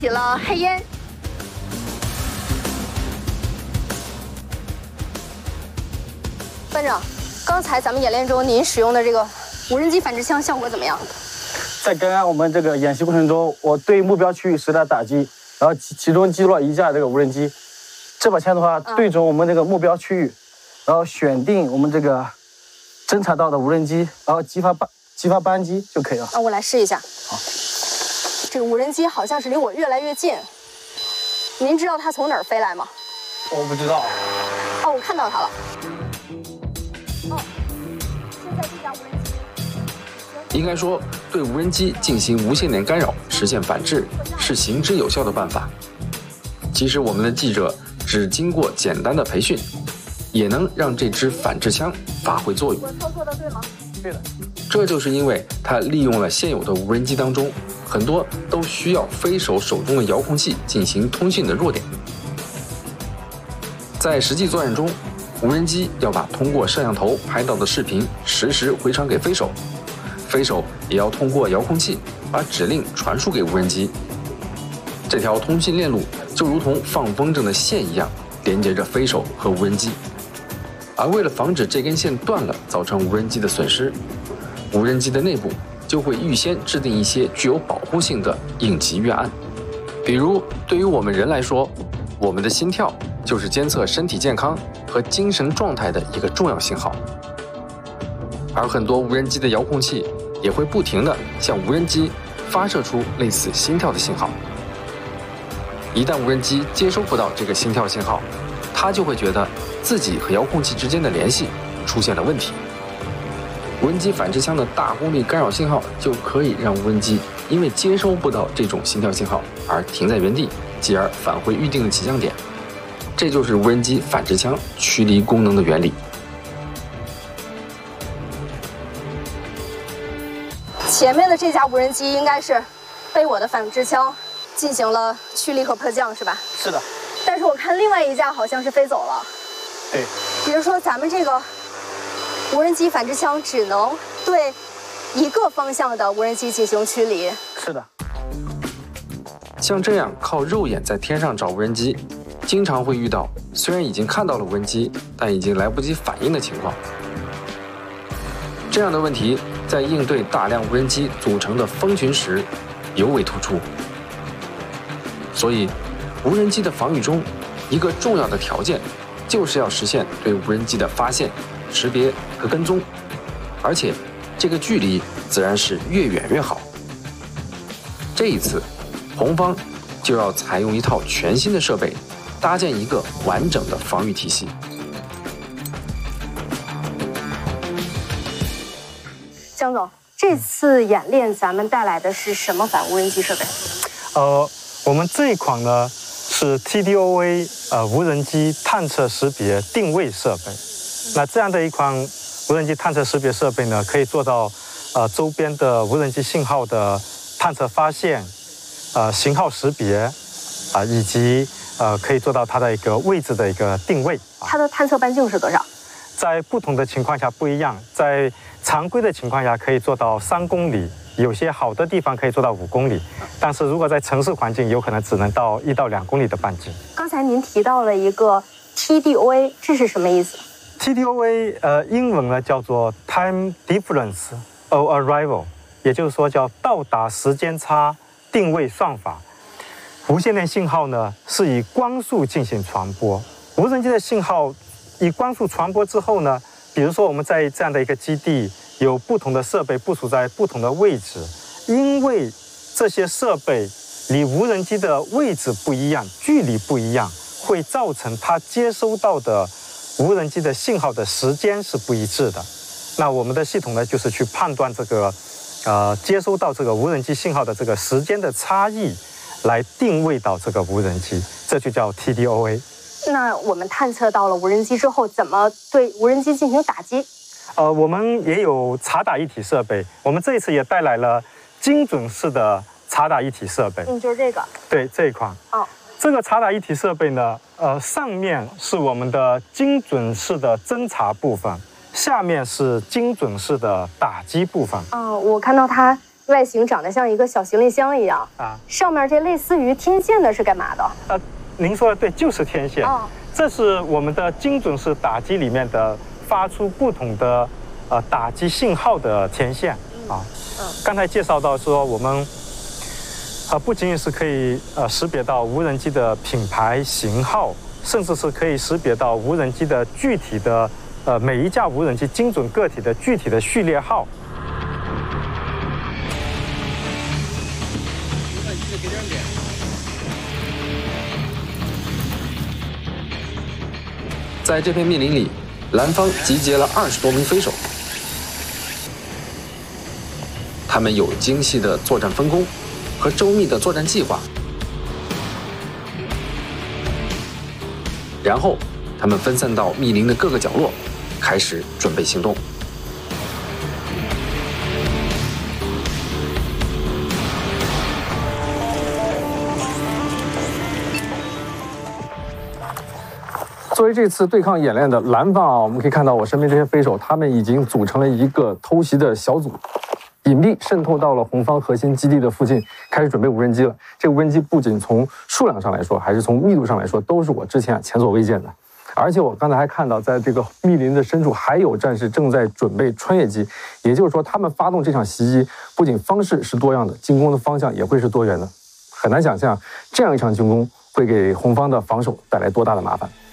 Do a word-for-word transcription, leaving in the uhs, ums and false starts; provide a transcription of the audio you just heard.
起了黑烟。班长，刚才咱们演练中您使用的这个无人机反制枪效果怎么样？ 在刚刚我们这个演习过程中，我对目标区域实弹打击，然后其其中击落一架这个无人机。这把枪的话，对准我们这个目标区域，然后选定我们这个侦察到的无人机，然后激发扳激发扳机就可以了。 啊，我来试一下。 好， 这个无人机好像是离我越来越近。您知道它从哪儿飞来吗？ 我不知道。 哦，我看到它了。哦，现在这架无人机。 应该说，对无人机进行无线电干扰，实现反制，是行之有效的办法。其实我们的记者只经过简单的培训，也能让这支反制枪发挥作用。 我操作的对吗？ 对的。 这就是因为它利用了现有的无人机当中很多都需要飞手手中的遥控器进行通信的弱点。在实际作战中，无人机要把通过摄像头拍到的视频实时回传给飞手，飞手也要通过遥控器把指令传输给无人机。这条通信链路就如同放风筝的线一样，连接着飞手和无人机。而为了防止这根线断了造成无人机的损失，无人机的内部就会预先制定一些具有保护性的应急预案。比如对于我们人来说，我们的心跳就是监测身体健康和精神状态的一个重要信号。而很多无人机的遥控器也会不停地向无人机发射出类似心跳的信号。一旦无人机接收不到这个心跳信号，它就会觉得自己和遥控器之间的联系出现了问题。无人机反制枪的大功率干扰信号就可以让无人机因为接收不到这种心跳信号而停在原地，继而返回预定的起降点。这就是无人机反制枪驱离功能的原理。 前面的这架无人机应该是被我的反制枪进行了驱离和迫降，是吧？ 是的。 但是我看另外一架好像是飞走了。 对。 比如说咱们这个无人机反制枪只能对一个方向的无人机进行驱离。 是的。 像这样靠肉眼在天上找无人机，经常会遇到虽然已经看到了无人机，但已经来不及反应的情况。这样的问题在应对大量无人机组成的蜂群时尤为突出。所以无人机的防御中一个重要的条件就是要实现对无人机的发现、识别和跟踪，而且这个距离自然是越远越好。这一次红方就要采用一套全新的设备，搭建一个完整的防御体系。 江总，这次演练咱们带来的是什么反无人机设备？ 呃，我们这一款呢是 T D O A 呃无人机探测识别定位设备。那这样的一款无人机探测识别设备呢，可以做到呃周边的无人机信号的探测发现、呃型号识别啊、呃，以及呃可以做到它的一个位置的一个定位。 它的探测半径是多少？ 在不同的情况下不一样，在常规的情况下可以做到三公里，有些好的地方可以做到五公里，但是如果在城市环境，有可能只能到一到两公里的半径。 刚才您提到了一个 T D O A， 这是什么意思 ？T D O A 呃，英文呢叫做 Time Difference of Arrival， 也就是说叫到达时间差定位算法。无线电信号呢是以光速进行传播，无人机的信号以光速传播之后呢，比如说我们在这样的一个基地，有不同的设备部署在不同的位置，因为这些设备离无人机的位置不一样，距离不一样，会造成它接收到的无人机的信号的时间是不一致的。那我们的系统呢，就是去判断这个呃接收到这个无人机信号的这个时间的差异，来定位到这个无人机，这就叫 T D O A。 那我们探测到了无人机之后，怎么对无人机进行打击？ 呃，我们也有察打一体设备，我们这一次也带来了精准式的察打一体设备。 嗯，就是这个。 对，这一款。 哦。 这个察打一体设备呢，呃，上面是我们的精准式的侦察部分，下面是精准式的打击部分。 嗯，我看到它外形长得像一个小行李箱一样啊， 上面这类似于天线的是干嘛的？ 呃，您说的对，就是天线。 哦， 这是我们的精准式打击里面的发出不同的呃打击信号的天线啊。嗯，刚才介绍到说我们。 呃，不仅仅是可以呃识别到无人机的品牌型号，甚至是可以识别到无人机的具体的呃每一架无人机精准个体的具体的序列号。 在这片密林里，蓝方集结了二十多名飞手，他们有精细的作战分工。 和周密的作战计划，然后他们分散到密林的各个角落，开始准备行动。 作为这次对抗演练的蓝方啊，我们可以看到我身边这些飞手，他们已经组成了一个偷袭的小组。 隐蔽渗透到了红方核心基地的附近，开始准备无人机了。这个无人机不仅从数量上来说，还是从密度上来说，都是我之前前所未见的。而且我刚才还看到，在这个密林的深处，还有战士正在准备穿越机。也就是说，他们发动这场袭击，不仅方式是多样的，进攻的方向也会是多元的。很难想象，这样一场进攻会给红方的防守带来多大的麻烦。